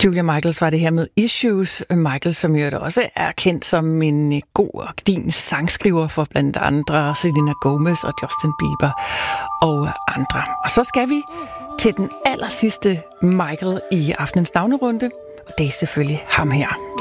Julia Michaels var det her med Issues. Michael, som jo også er kendt som en god og din sangskriver for blandt andre Selena Gomez og Justin Bieber og andre. Og så skal vi til den allersidste Michael i aftenens navnerunde, og det er selvfølgelig ham her.